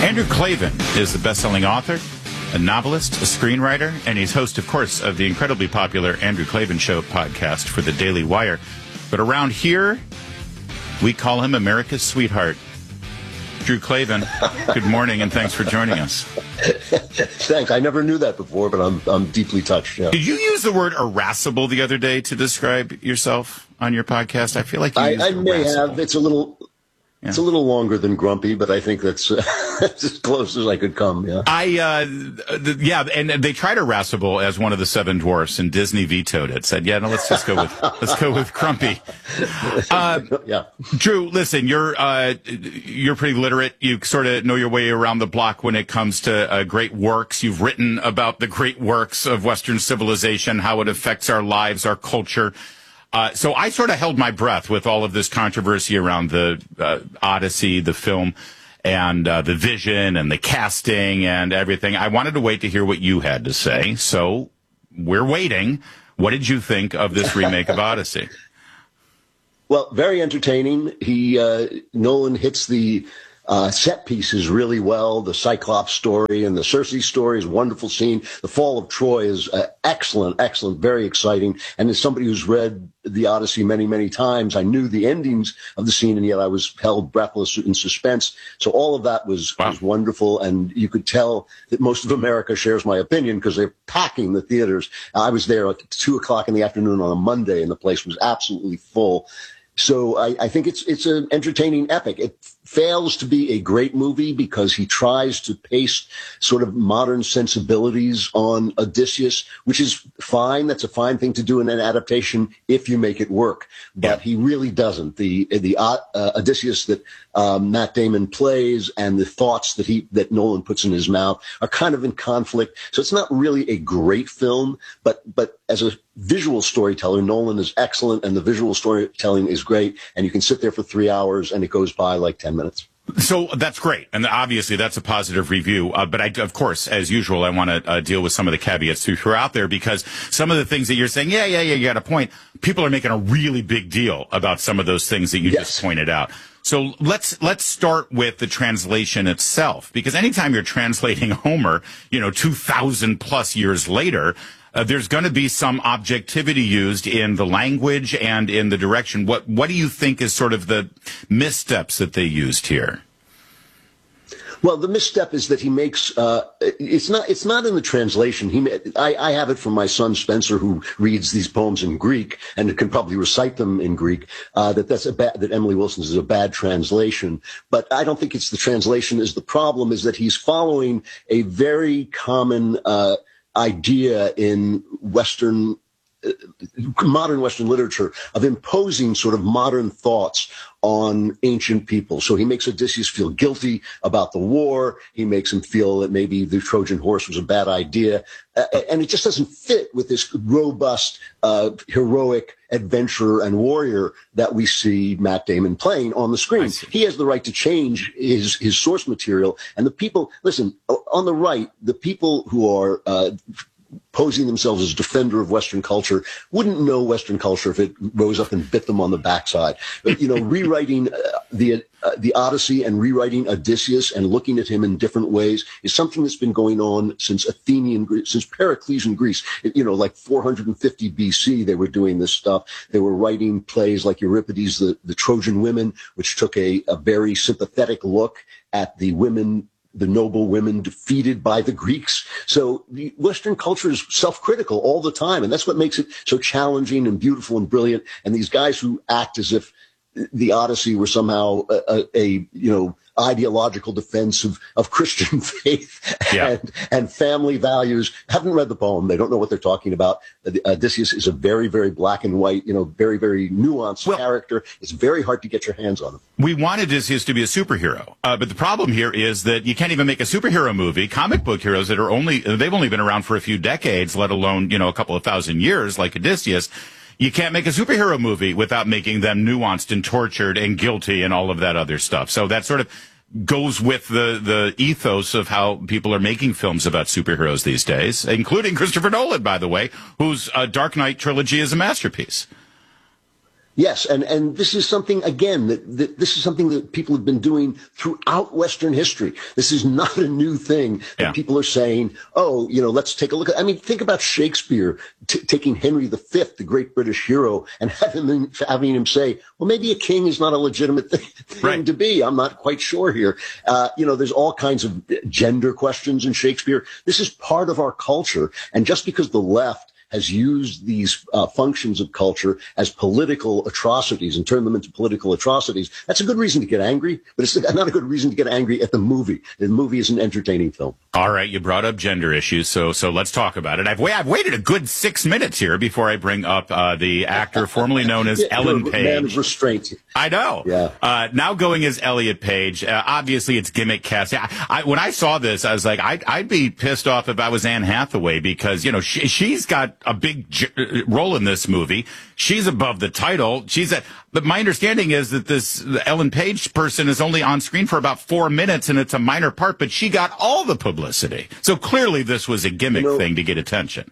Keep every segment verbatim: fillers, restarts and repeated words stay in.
Andrew Klavan is the best-selling author, a novelist, a screenwriter, and he's host, of course, of the incredibly popular Andrew Klavan Show podcast for the Daily Wire. But around here, we call him America's sweetheart. Drew Klavan, good morning, and thanks for joining us. Thanks. I never knew that before, but I'm I'm deeply touched. Yeah. Did you use the word irascible the other day to describe yourself on your podcast? I feel like you I, used I may irascible. have. It's a little. Yeah. It's a little longer than grumpy, but I think that's, uh, that's as close as I could come. Yeah. I, uh, the, yeah, and they tried irascible as one of the seven dwarfs, and Disney vetoed it. Said, yeah, no, let's just go with let's go with grumpy. Uh, yeah. Drew, listen, you're uh, you're pretty literate. You sort of know your way around the block when it comes to uh, great works. You've written about the great works of Western civilization, how it affects our lives, our culture. Uh, so I sort of held my breath with all of this controversy around the uh, Odyssey, the film, and uh, the vision and the casting and everything. I wanted to wait to hear what you had to say. So we're waiting. What did you think of this remake of Odyssey? Well, very entertaining. He uh, Nolan hits the uh, set pieces really well. The Cyclops story and the Cersei story is a wonderful scene. The Fall of Troy is uh, excellent, excellent, very exciting. And as somebody who's read the Odyssey many, many times, I knew the endings of the scene, and yet I was held breathless in suspense. So all of that was, wow. was wonderful. And you could tell that most of America shares my opinion because they're packing the theaters. I was there at two o'clock in the afternoon on a Monday, and the place was absolutely full. So I, I think it's it's an entertaining epic. It fails to be a great movie because he tries to paste sort of modern sensibilities on Odysseus, which is fine. That's a fine thing to do in an adaptation if you make it work. But yeah. he really doesn't. The the uh, Odysseus that um, Matt Damon plays and the thoughts that he that Nolan puts in his mouth are kind of in conflict. So it's not really a great film. But but as a visual storyteller, Nolan is excellent, and the visual storytelling is great. And you can sit there for three hours, and it goes by like ten minutes. So that's great. And obviously that's a positive review. Uh, but I, of course, as usual, I want to uh, deal with some of the caveats you threw out there, because some of the things that you're saying, yeah, yeah, yeah, you got a point. People are making a really big deal about some of those things that you yes. just pointed out. So let's, let's start with the translation itself, because anytime you're translating Homer, you know, two thousand plus years later, Uh, there's going to be some objectivity used in the language and in the direction. What what do you think is sort of the missteps that they used here? Well, the misstep is that he makes uh, it's not it's not in the translation. He I, I have it from my son Spencer, who reads these poems in Greek and can probably recite them in Greek. Uh, that that's a bad, that Emily Wilson's is a bad translation. But I don't think it's the translation is the problem. Is that he's following a very common Uh, idea in Western, uh, modern Western literature of imposing sort of modern thoughts on ancient people. So he makes Odysseus feel guilty about the war. He makes him feel that maybe the Trojan horse was a bad idea. Uh, and it just doesn't fit with this robust, uh, heroic adventurer and warrior that we see Matt Damon playing on the screen. He has the right to change his, his source material. And the people, listen, on the right, the people who are, uh, posing themselves as defender of Western culture wouldn't know Western culture if it rose up and bit them on the backside. But, you know, rewriting uh, the uh, the Odyssey and rewriting Odysseus and looking at him in different ways is something that's been going on since Athenian, since Pericles in Greece. It, you know, like four hundred fifty B C, they were doing this stuff. They were writing plays like Euripides, the, the Trojan Women, which took a, a very sympathetic look at the women, the noble women defeated by the Greeks. So the Western culture is self-critical all the time. And that's what makes it so challenging and beautiful and brilliant. And these guys who act as if the Odyssey were somehow a, a, a you know, ideological defense of, of Christian faith yeah. and, and family values haven't read the poem. They don't know what they're talking about. Odysseus is a very, very black and white, you know, very, very nuanced well, character. It's very hard to get your hands on him. We wanted Odysseus to be a superhero, uh, but the problem here is that you can't even make a superhero movie. Comic book heroes that are only, they've only been around for a few decades, let alone, you know, a couple of thousand years, like Odysseus. You can't make a superhero movie without making them nuanced and tortured and guilty and all of that other stuff. So that sort of goes with the, the ethos of how people are making films about superheroes these days, including Christopher Nolan, by the way, whose uh, Dark Knight trilogy is a masterpiece. Yes, and, and this is something, again, that, that this is something that people have been doing throughout Western history. This is not a new thing that yeah. people are saying, oh, you know, let's take a look at. I mean, think about Shakespeare t- taking Henry the Fifth, the great British hero, and having him, having him say, well, maybe a king is not a legitimate thing, thing right. to be. I'm not quite sure here. Uh, you know, there's all kinds of gender questions in Shakespeare. This is part of our culture. And just because the left has used these uh, functions of culture as political atrocities and turned them into political atrocities, that's a good reason to get angry, but it's not a good reason to get angry at the movie. The movie is an entertaining film. All right, you brought up gender issues, so so let's talk about it. I've, wa- I've waited a good six minutes here before I bring up uh, the actor formerly known as yeah, Ellen Page. Man of restraint. I know. Yeah. Uh, now going as Elliot Page. Uh, obviously, it's gimmick casting. I, I, when I saw this, I was like, I'd, I'd be pissed off if I was Anne Hathaway because, you know, she, she's got a big j- role in this movie. She's above the title. She's a, but my understanding is that this Ellen Page person is only on screen for about four minutes and it's a minor part, but she got all the publicity. So clearly this was a gimmick you know, thing to get attention.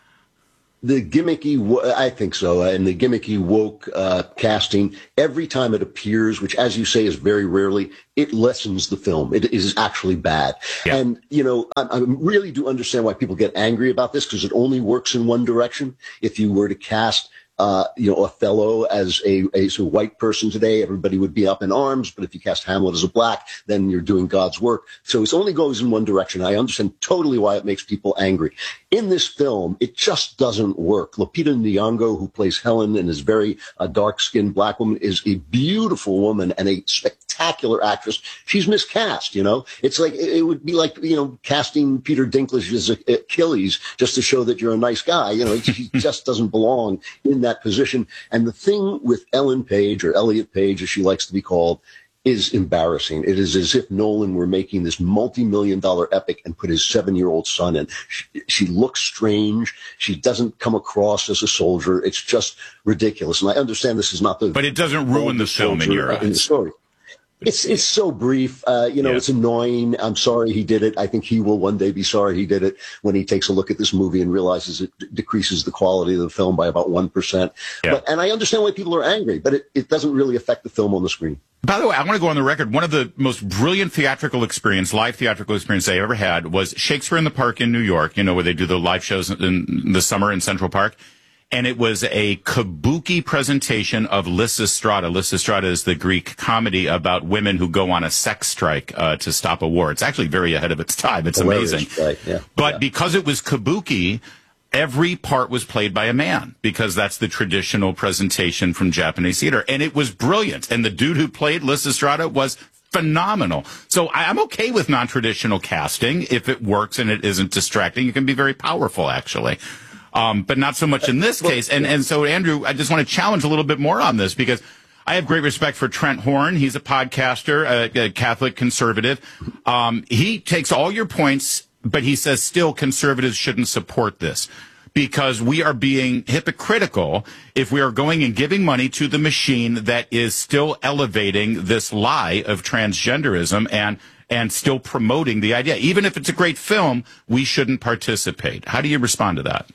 The gimmicky, I think so, and the gimmicky woke uh, casting, every time it appears, which as you say is very rarely, it lessens the film. It is actually bad. Yeah. And, you know, I, I really do understand why people get angry about this because it only works in one direction. If you were to cast Uh, you know, Othello as a, a, a white person today, everybody would be up in arms. But if you cast Hamlet as a black, then you're doing God's work. So it only goes in one direction. I understand totally why it makes people angry. In this film, it just doesn't work. Lupita Nyong'o, who plays Helen and is very uh, dark-skinned black woman, is a beautiful woman and a spectacular actress. She's miscast, you know. It's like, it would be like, you know, casting Peter Dinklage as Achilles just to show that you're a nice guy. You know, he just doesn't belong in that position. And the thing with Ellen Page, or Elliot Page, as she likes to be called, is embarrassing. It is as if Nolan were making this multi-million dollar epic and put his seven-year-old son in. She, she looks strange. She doesn't come across as a soldier. It's just ridiculous. And I understand this is not the... But it doesn't ruin the film in your eyes. In the story. It's it's so brief. Uh, you know, yeah. It's annoying. I'm sorry he did it. I think he will one day be sorry he did it when he takes a look at this movie and realizes it d- decreases the quality of the film by about one percent. Yeah. But, and I understand why people are angry, but it, it doesn't really affect the film on the screen. By the way, I want to go on the record. One of the most brilliant theatrical experience, live theatrical experience I ever had was Shakespeare in the Park in New York, you know, where they do the live shows in the summer in Central Park. And it was a kabuki presentation of Lysistrata. Lysistrata is the Greek comedy about women who go on a sex strike uh, to stop a war. It's actually very ahead of its time. It's amazing. Right, yeah. But yeah. because it was kabuki, every part was played by a man because that's the traditional presentation from Japanese theater. And it was brilliant. And the dude who played Lysistrata was phenomenal. So I'm okay with non-traditional casting if it works and it isn't distracting. It can be very powerful, actually. Um, but not so much in this case. And, and so, Andrew, I just want to challenge a little bit more on this because I have great respect for Trent Horn. He's a podcaster, a, a Catholic conservative. Um, he takes all your points, but he says still conservatives shouldn't support this because we are being hypocritical if we are going and giving money to the machine that is still elevating this lie of transgenderism and and still promoting the idea. Even if it's a great film, we shouldn't participate. How do you respond to that?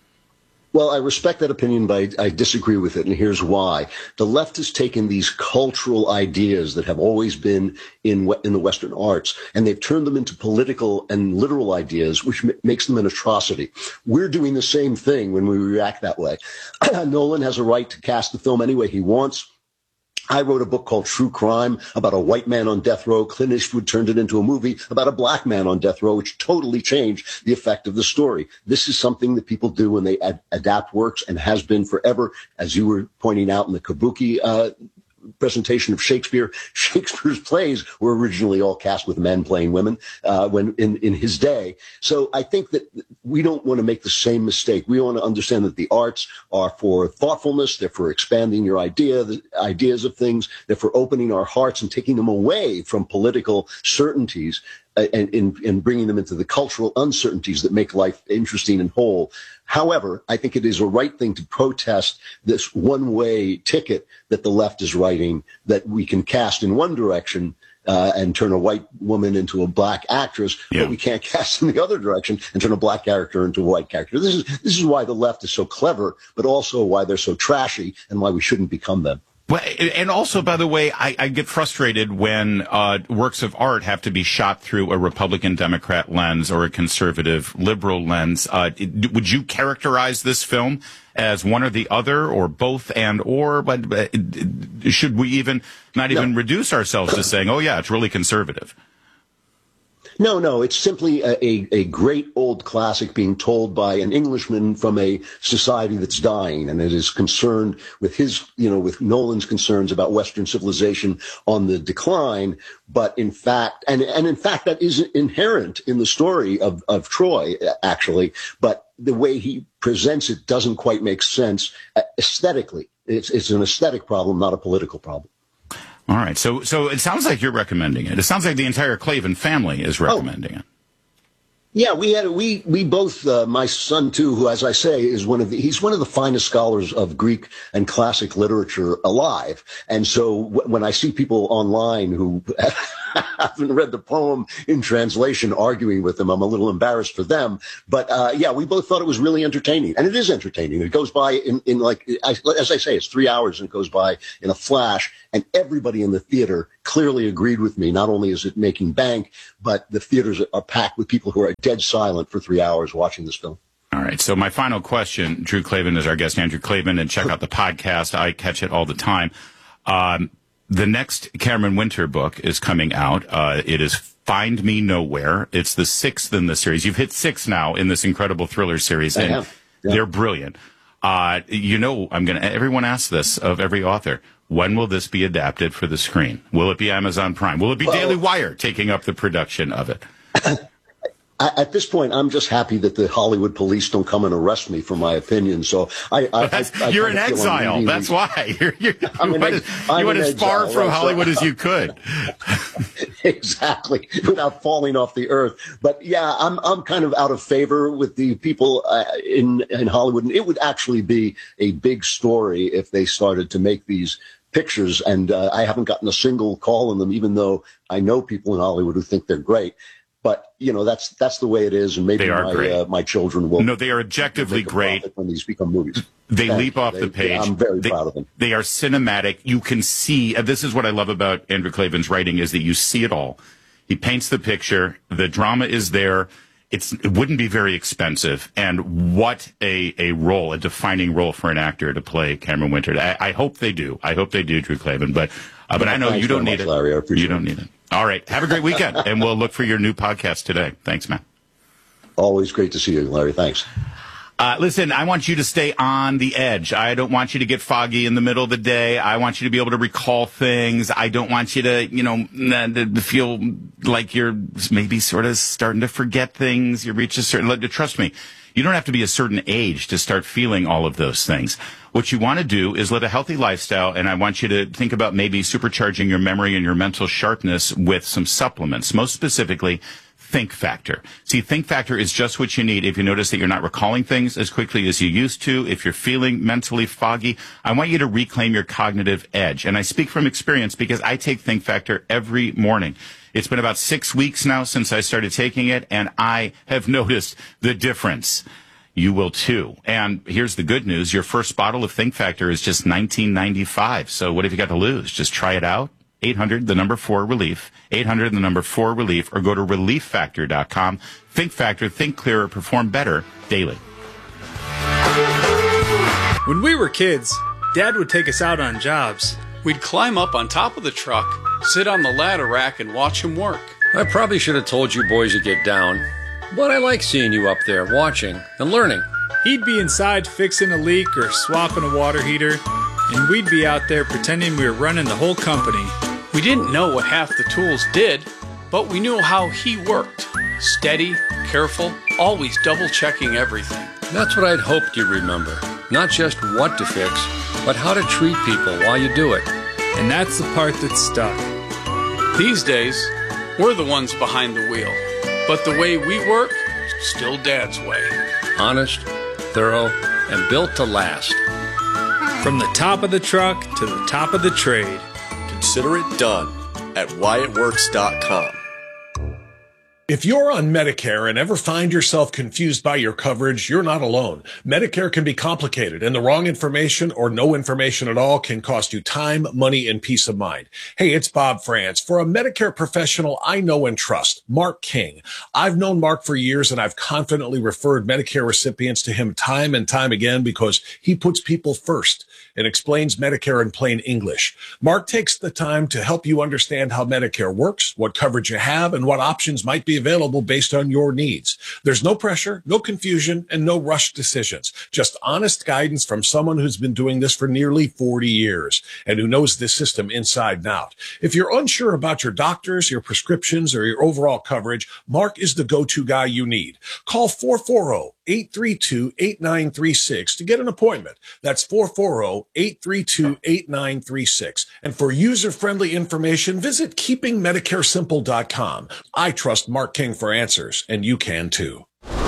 Well, I respect that opinion, but I, I disagree with it, and here's why. The left has taken these cultural ideas that have always been in in the Western arts, and they've turned them into political and literal ideas, which m- makes them an atrocity. We're doing the same thing when we react that way. Nolan has a right to cast the film any way he wants. I wrote a book called True Crime about a white man on death row. Clint Eastwood turned it into a movie about a black man on death row, which totally changed the effect of the story. This is something that people do when they ad- adapt works and has been forever, as you were pointing out in the kabuki uh presentation of Shakespeare. Shakespeare's plays were originally all cast with men playing women uh, when in, in his day. So I think that we don't want to make the same mistake. We want to understand that the arts are for thoughtfulness. They're for expanding your idea, the ideas of things. They're for opening our hearts and taking them away from political certainties uh, and, and, and bringing them into the cultural uncertainties that make life interesting and whole. However, I think it is a right thing to protest this one-way ticket that the left is writing that we can cast in one direction uh, and turn a white woman into a black actress, yeah. but we can't cast in the other direction and turn a black character into a white character. This is this is why the left is so clever, but also why they're so trashy and why we shouldn't become them. Well, and also, by the way, I, I get frustrated when uh, works of art have to be shot through a Republican Democrat lens or a conservative liberal lens. Uh, would you characterize this film as one or the other, or both and or? But uh, should we even not even no. reduce ourselves to saying, "Oh, yeah, it's really conservative"? No, no, it's simply a, a, a great old classic being told by an Englishman from a society that's dying, and it is concerned with his, you know, with Nolan's concerns about Western civilization on the decline. But in fact, and, and in fact, that is inherent in the story of, of Troy, actually. But the way he presents it doesn't quite make sense aesthetically. It's, it's an aesthetic problem, not a political problem. All right. So so it sounds like you're recommending it. It sounds like the entire Klavan family is recommending oh. it. Yeah, we had we we both uh, my son too, who, as I say, is one of the, he's one of the finest scholars of Greek and classic literature alive. And so w- when I see people online who haven't read the poem in translation arguing with them, I'm a little embarrassed for them. But uh, yeah, we both thought it was really entertaining, and it is entertaining. It goes by in, in like as I say, it's three hours and it goes by in a flash. And everybody in the theater clearly agreed with me. Not only is it making bank, but the theaters are packed with people who are dead silent for three hours watching this film. All right. So my final question, Drew Klavan is our guest, Andrew Klavan, and check out the podcast. I catch it all the time. Um, the next Cameron Winter book is coming out. Uh, it is Find Me Nowhere. It's the sixth in the series. You've hit six now in this incredible thriller series, and yeah. they're brilliant. Uh, you know, I'm going to, everyone asks this of every author. When will this be adapted for the screen? Will it be Amazon Prime? Will it be well, Daily Wire taking up the production of it? At this point, I'm just happy that the Hollywood police don't come and arrest me for my opinion. So I, I, I, I you're in exile. Really, That's why you're, you're, you went, as, you went as far from right, Hollywood so, as you could. Exactly, without falling off the earth. But yeah, I'm I'm kind of out of favor with the people uh, in in Hollywood, and it would actually be a big story if they started to make these pictures. And uh, I haven't gotten a single call on them, even though I know people in Hollywood who think they're great. But, you know, that's that's the way it is, and maybe my, uh, my children will. No, they are objectively great when these become movies. They Thank leap you. off they, the page. I'm very they, proud of them. They are cinematic. You can see, uh, this is what I love about Andrew Klavan's writing, is that you see it all. He paints the picture. The drama is there. It's, it wouldn't be very expensive. And what a, a role, a defining role for an actor to play Cameron Winter. I, I hope they do. I hope they do, Drew Klavan. But, uh, but I know you don't need it. Larry, I appreciate you don't need it. All right. Have a great weekend, and we'll look for your new podcast today. Thanks, man. Always great to see you, Larry. Thanks. Uh, listen, I want you to stay on the edge. I don't want you to get foggy in the middle of the day. I want you to be able to recall things. I don't want you to, you know, to feel like you're maybe sort of starting to forget things. You reach a certain, trust me, you don't have to be a certain age to start feeling all of those things. What you want to do is live a healthy lifestyle, and I want you to think about maybe supercharging your memory and your mental sharpness with some supplements, most specifically Think Factor. See, Think Factor is just what you need if you notice that you're not recalling things as quickly as you used to, if you're feeling mentally foggy. I want you to reclaim your cognitive edge. And I speak from experience because I take Think Factor every morning. It's been about six weeks now since I started taking it, and I have noticed the difference. You will too. And here's the good news. Your first bottle of Think Factor is just nineteen ninety-five. So what have you got to lose? Just try it out. eight hundred, the number four, relief. eight hundred, the number four, relief. Or go to relief factor dot com. Think Factor. Think clearer. Perform better daily. When we were kids, Dad would take us out on jobs. We'd climb up on top of the truck, sit on the ladder rack, and watch him work. I probably should have told you boys to get down. But I like seeing you up there watching and learning. He'd be inside fixing a leak or swapping a water heater, and we'd be out there pretending we were running the whole company. We didn't know what half the tools did, but we knew how he worked. Steady, careful, always double-checking everything. That's what I'd hoped you'd remember. Not just what to fix, but how to treat people while you do it. And that's the part that stuck. These days, we're the ones behind the wheel. But the way we work, still Dad's way. Honest, thorough, and built to last. From the top of the truck to the top of the trade. Consider it done. at why it works dot com. If you're on Medicare and ever find yourself confused by your coverage, you're not alone. Medicare can be complicated, and the wrong information or no information at all can cost you time, money, and peace of mind. Hey, it's Bob France. For a Medicare professional I know and trust, Mark King. I've known Mark for years, and I've confidently referred Medicare recipients to him time and time again because he puts people first and explains Medicare in plain English. Mark takes the time to help you understand how Medicare works, what coverage you have, and what options might be available based on your needs. There's no pressure, no confusion, and no rushed decisions. Just honest guidance from someone who's been doing this for nearly forty years and who knows this system inside and out. If you're unsure about your doctors, your prescriptions, or your overall coverage, Mark is the go-to guy you need. Call four four zero, eight three two, eight nine three six to get an appointment. That's four four zero, eight three two, eight nine three six. And for user-friendly information, visit keeping medicare simple dot com. I trust Mark King for answers, and you can too.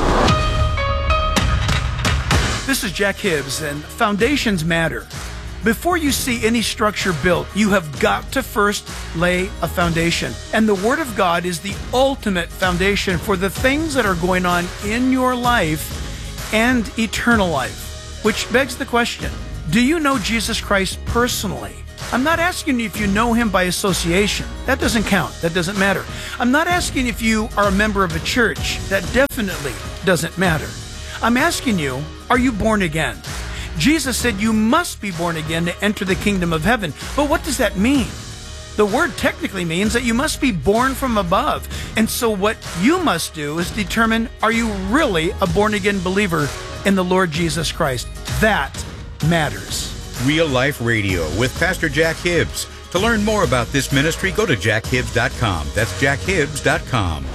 This is Jack Hibbs, and foundations matter. Before you see any structure built, you have got to first lay a foundation. And the Word of God is the ultimate foundation for the things that are going on in your life and eternal life. Which begs the question, do you know Jesus Christ personally? I'm not asking you if you know him by association. That doesn't count. That doesn't matter. I'm not asking if you are a member of a church. That definitely doesn't matter. I'm asking you, are you born again? Jesus said you must be born again to enter the kingdom of heaven. But what does that mean? The word technically means that you must be born from above. And so what you must do is determine, are you really a born-again believer in the Lord Jesus Christ? That matters. Real Life Radio with Pastor Jack Hibbs. To learn more about this ministry, go to jack hibbs dot com. That's jack hibbs dot com.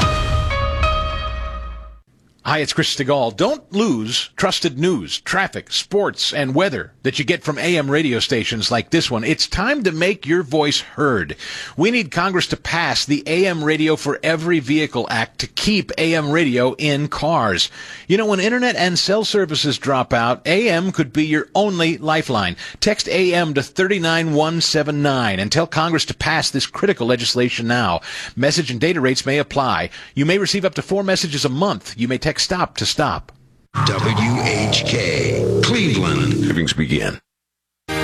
Hi, it's Chris Stegall. Don't lose trusted news, traffic, sports, and weather that you get from A M radio stations like this one. It's time to make your voice heard. We need Congress to pass the A M Radio for Every Vehicle Act to keep A M radio in cars. You know, when internet and cell services drop out, A M could be your only lifeline. Text A M to three nine one seven nine and tell Congress to pass this critical legislation now. Message and data rates may apply. You may receive up to four messages a month. You may text STOP to stop. W H K, Cleveland. Hearings begin.